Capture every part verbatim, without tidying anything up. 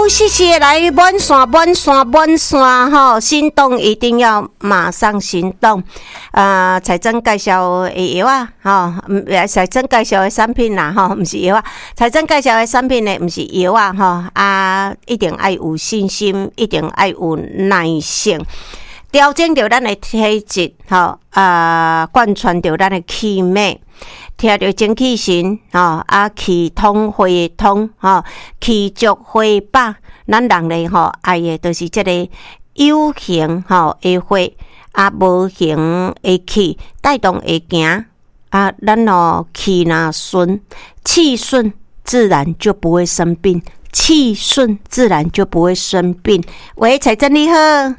谢谢，来满线满线满线哈！行动一定要马上行动。啊、呃，财政介绍的药啊，哈，唔，财政介绍的产品啦，哈，唔是药啊。财政介绍的产品呢，唔是药啊，哈啊，一定要有信心，一定要有耐性，调整着咱的体质，哈啊，贯穿着咱的气脉。听着精气神吼，啊气通血通吼，气足血饱，咱人类吼爱的都是这个有形吼的血，啊无形的气带动会行啊，咱哦气若顺，气顺自然就不会生病，气顺自然就不会生病。喂，财政你好，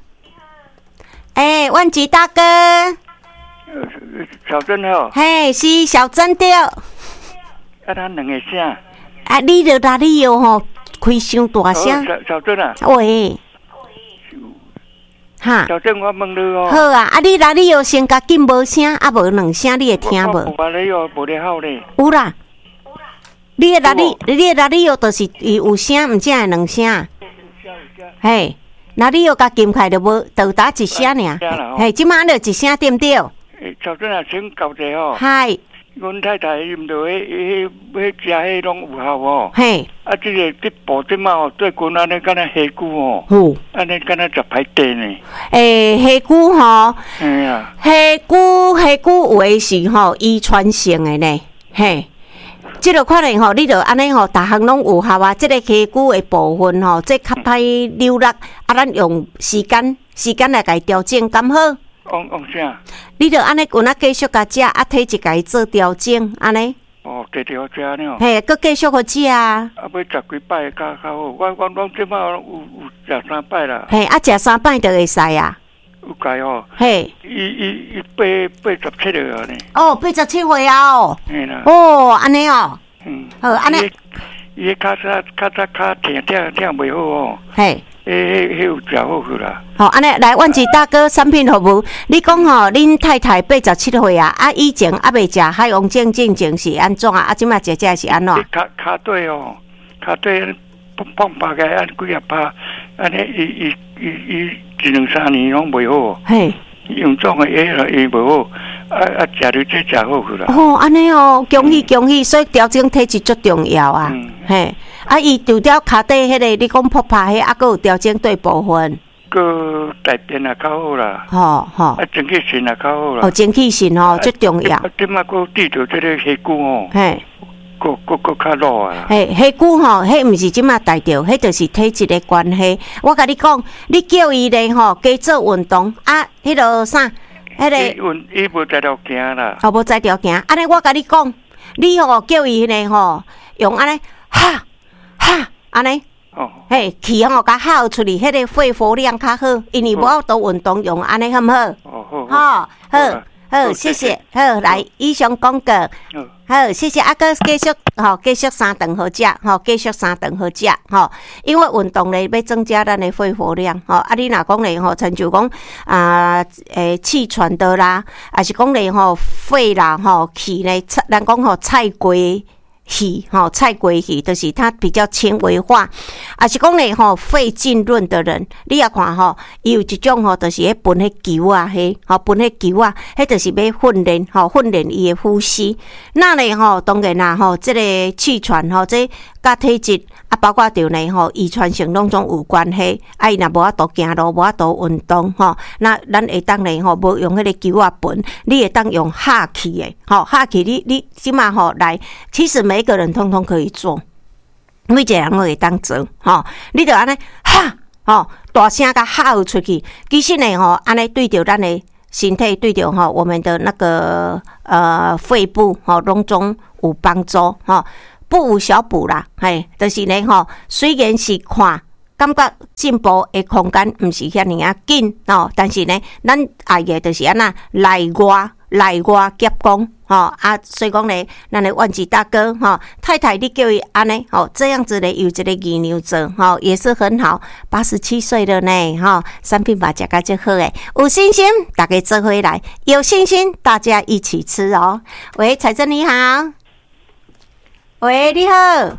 哎、欸，万吉大哥。 小珍好， 嘿，是小珍对。啊， 咱两个声。 啊，你着哪里有吼？开伤大声。 小小珍啊。 喂。哈。 小珍，我问你哦。 好啊，啊，你哪里有先甲紧无声，啊无两声你会听无？ 我你哦，无咧好咧。 有啦。你哪里？你哪里有？就是有声，毋只系两声。嘿，哪里有甲金开就无，就打一声尔。嘿，即马就一声对不对？ 小珍啊，请教者吼。 嗨。 阮太太伊毋着迄迄迄食迄拢有效哦。 嘿。 啊，即个即步即马哦，最近安尼敢若虾骨哦。 有。 安尼敢若食歹地呢。 诶，虾骨吼。 嘿啊。 虾骨虾骨有诶是吼遗传性诶呢，嘿。即个可能吼，你着安尼吼，逐项拢有效啊。即个虾骨诶部分吼，即较歹流落，啊，咱用时间时间来甲伊调整，敢好？ 往往啥？ 你着安尼，有哪继续甲食，啊，体质甲伊做调整，安尼。 哦，继续食呢。 嘿，佮继续去食啊。 啊，要十几摆较较好。我我我即摆有有食三摆啦。 嘿，啊，食三摆就会使啊。 有解哦。 嘿。 伊伊伊八八十七了呢。 哦，八十七岁啊哦。 嘿啦。 哦，安尼哦。 嗯。 好，安尼。 伊迄较早较早较疼疼疼袂好哦。 嘿。 迄迄迄有食好去啦。 好，安尼来，阮是大哥产品服务。你讲吼，恁太太八十七岁啊，啊以前啊未食海王精进前是安怎啊？啊即马食食是安怎？ 骹骹底哦，骹底碰碰拍个按几啊拍，安尼伊伊伊伊一两三年拢袂好。 嘿。 用种个药了伊无好，啊啊食着这食好去啦。 哦，安尼哦，恭喜恭喜！所以调整体质足重要啊。 嗯。 嘿。啊，伊除了骹底迄个，你讲扑拍迄，啊，佫有调整对部分。 佫大便也较好啦。 吼吼。 啊，精气神也较好啦。 哦，精气神哦，最重要。 啊，即马佫治着这个虾骨哦。 嘿。 佫佫佫较弱啊。 嘿，虾骨吼，迄毋是即马大着，迄就是体质的关系。我甲你讲，你叫伊咧吼，加做运动啊，迄落啥？迄个。 伊运伊无在条行啦。 哦，无在条行。安尼，我甲你讲，你吼叫伊咧吼，用安尼哈。哈，安尼，哦，嘿，气吼甲耗出去，迄个肺活量较好，因为无好多运动用安尼好毋好？ 哦好， 好，好，好，谢谢，好，来，以上广告，好，谢谢，啊，哥继续，吼，继续三顿好食，吼，继续三顿好食，吼，因为运动咧要增加咱的肺活量，吼，啊，你若讲咧吼，亲像讲啊，诶，气喘的啦，还是讲咧吼肺啦，吼气咧，咱讲吼菜龟。气吼菜龟气，就是它比较纤维化，啊是讲咧吼肺浸润的人，你也看吼，伊有一种吼，就是迄分迄球啊，迄吼分迄球啊，迄就是要训练吼训练伊的呼吸。那咧吼，当然啦吼，即、这个气喘吼，这甲体质啊，包括着咧吼遗传性拢总有关系。啊，伊若无法度行路，无法度运动吼，那咱会当咧吼，无用迄个球啊分，你会当用哈气的，吼哈气你你即码吼来，其实每一个人通通可以做，每一个人都会当做，吼，你着安尼哈，吼大声甲吼出去，其实呢吼，安尼对着咱的身体，对着吼我们的那个呃肺部吼，拢总有帮助，吼不无小补啦，嘿，就是呢吼，虽然是看感觉进步的空间毋是遐尔啊紧吼，但是呢，咱爱的就是安那内外内外夹攻。吼啊，所以讲咧，咱的万吉大哥吼，太太你叫伊安尼吼，这样子咧有一个二牛座吼，也是很好。八十七岁了呢，吼，产品把食甲就好诶，有信心，大家做回来，有信心，大家一起吃哦。喂，财政你好，喂，你好，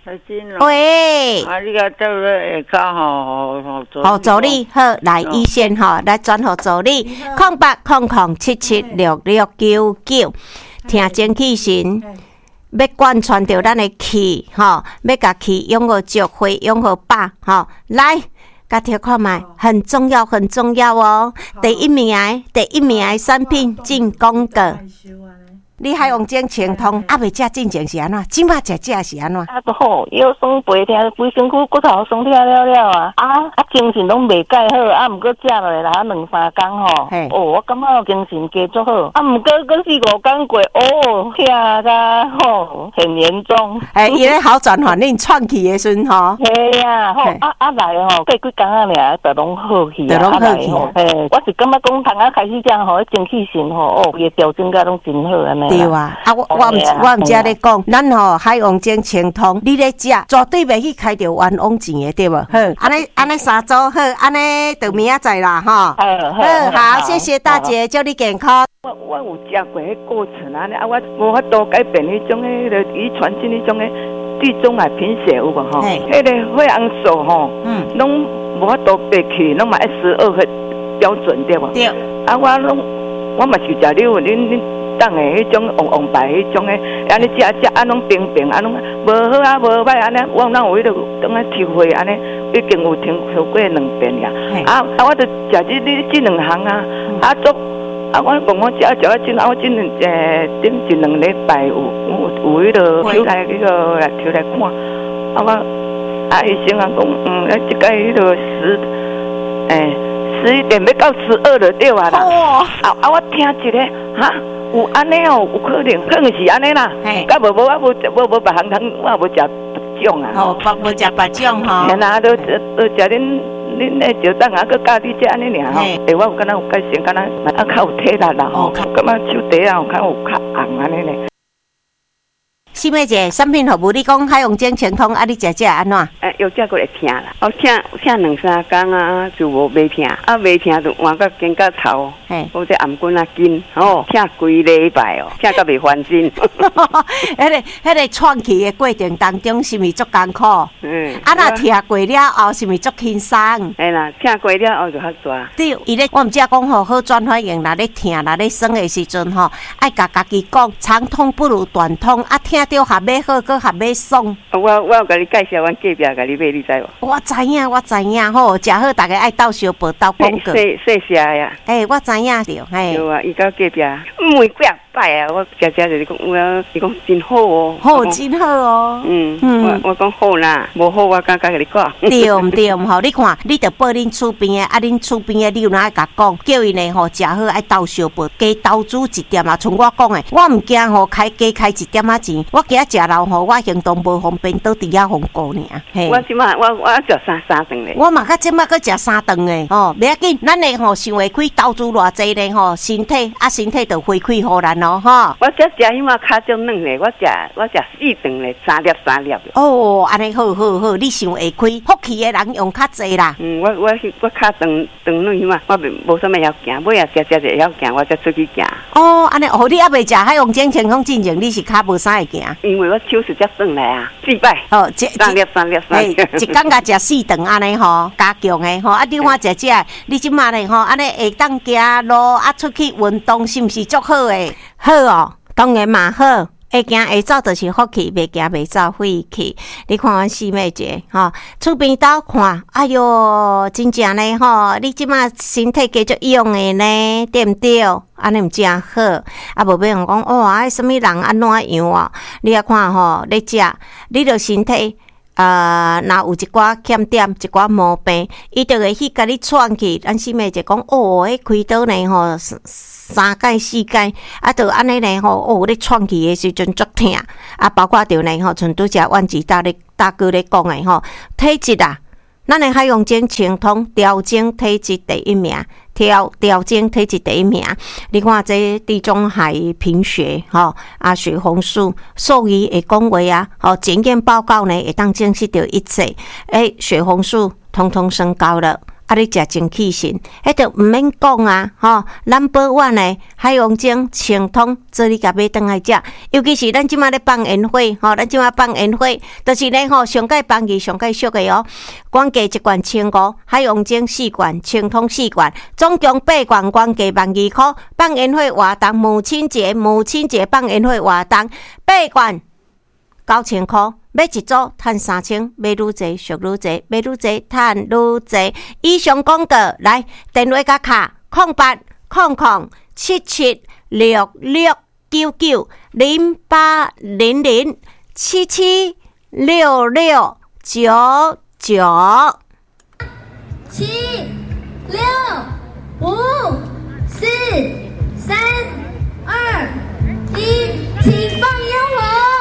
台金咯。 喂， 啊，你个到咧下骹吼，吼吼，好助理，好，来一线吼，来转互助理，空八空空七七六六九九，听精气神。要贯穿着咱的气，吼，要甲气用好浇花，用好把，吼，来，甲听看卖，很重要，很重要哦。第一名的，第一名的产品进广告。你海王精清通，啊，未食进前是安怎？即马食食是安怎？ 啊，都好，腰酸背痛，规身躯骨头酸痛了了啊！啊啊，精神拢袂介好，啊，毋过食落来啦，两三工吼，哦，我感觉精神加足好，啊，毋过过四五工过，哦，遐个吼很严重。 哎，伊咧好转反应创气的时阵吼。 嘿呀，吼啊啊来吼，过几工啊尔，就拢好去啊，啊来吼，嘿，我是感觉讲，头啊开始这样吼，精气神吼，哦，伊调整甲拢真好安尼。 对啊，啊我我毋我毋则咧讲，咱吼海王精清通，你咧食绝对袂去开着冤枉钱的，对无？好，安尼安尼三组好，安尼就明仔载啦，吼。好，好，谢谢大姐，祝你健康。 我我有食过迄过程啊，啊我无法度改变迄种迄个遗传性迄种诶地中海贫血有无吼？迄个血红素吼，嗯，拢无法度爬去，拢嘛一十二个标准对无？对。啊我拢我嘛是食你有恁恁。当诶，迄种黄黄白迄种诶，安尼食食安拢平平，安拢无好啊，无歹安尼，我哪有迄个当啊抽血安尼，已经有听说过两遍呀。啊啊，我著食即你即两项啊，啊做啊，我讲我食食啊，即啊我即两诶，顶一两礼拜有有有迄个抽来迄个来抽来看，啊我啊医生啊讲，嗯，啊即个迄个十诶十一点要到十二了对啊啦。哦。啊啊，我听一个哈。有安尼哦，有可能，可能是安尼啦。嘿，甲无无我无无无别项通，我无食别种啊。 哦，无无食别种吼。 嘿啦，都都食恁恁那酒蛋啊，佮教你这安尼尔吼。诶，我有敢若有改善，敢若啊较有体力啦吼。感觉手底啊有较有较红安尼咧。 新妹姐，产品服务你讲海王精清通，啊，你食食安怎？ 诶，有食过会疼啦，哦，疼疼两三工啊，就无袂疼，啊，袂疼就换到肩胛头，嘿，或者颔棍啊筋，哦，疼规礼拜哦，疼到袂翻身。 迄个迄个创气的过程当中，是毋是足艰苦？嗯，啊，若疼过了后，是毋是足轻松？ 哎啦，疼过了后就较抓。 对，伊咧，我毋知讲吼，好转反应，若咧疼，若咧酸的时阵吼，爱甲家己讲，长痛不如短痛，啊，疼。着还要好，搁还要爽。 我我有甲你介绍，阮隔壁甲你买，你知无？ 我知影，我知影吼，食好大家爱斗相报，斗广告。 谢谢谢呀！ 诶，我知影着，嘿。 对啊，伊到隔壁，每几摆啊，我食食就是讲，我伊讲真好哦， 好真好哦。嗯嗯，我我讲好啦，无好我敢甲你讲。 对毋对毋吼？你看，你着报恁厝边的，啊，恁厝边的，你有哪会甲讲？叫伊呢吼，食好爱斗相报，加投资一点啊。像我讲的，我毋惊吼，开加开一点仔钱。我今仔食老吼，我行动无方便，倒伫遐风过尔。 嘿，我即马我我食三三顿咧。 我嘛较即马搁食三顿诶，哦，袂要紧，咱诶吼想会开投资偌济咧吼，身体啊身体就回馈互咱咯，吼。 我只食迄马较少软咧，我食我食四顿咧，三粒三粒。 哦，安尼好好好，你想会开，福气诶人用较济啦。 嗯，我我我较长长软迄马，我无啥物要行，尾啊食食者要行，我才出去行。 哦，安尼哦，你还袂食海王精清通进前，你是较无啥会行？ 因为我手是只转来啊，四摆。哦，一三粒三粒三粒。 一工甲食四顿安尼吼，加强诶吼，啊，你看食食，你即马咧吼，安尼会当行路啊，出去运动是毋是足好诶？好哦，当然嘛好。会行会走就是福气，袂行袂走晦气。你看阮四妹姐吼，厝边斗看，哎哟，真正咧吼，你即马身体加足用诶呢，对毋对？安尼毋正好，啊无要人讲哦，啊什么人安怎样啊？你啊看吼，你食，你着身体。呃，若有一寡欠点，一寡毛病，伊就会去甲你喘去。咱四妹就讲，哦，迄开刀呢吼，三届四届，啊，就安尼呢吼，哦，你喘气的时阵足疼，啊，包括着呢吼，像拄则阮吉大咧大哥咧讲的吼，体质啊，咱的海洋精清通调整体质第一名。调调整体质第一名，你看这地中海贫血，吼啊血红素，兽医会讲话啊，吼检验报告呢会当证实到一切，诶血红素通通升高了。 啊，你食精气神，迄著毋免讲啊，吼 ，number one 诶，海王精清通，做你甲买倒来食，尤其是咱即马咧放烟火，吼，咱即马放烟火，就是咧吼，上界放去上界俗诶哦，原价一罐千五，海王精四罐，清通四罐，总共八罐，原价万二箍，放烟火活动，母亲节，母亲节放烟火活动，八罐九千箍。买一组赚三千，买愈济俗愈济，买愈济赚愈济。以上广告来电话甲卡空八空空七七六六九九零八零零七七六六九九七六五四三二一，请放映。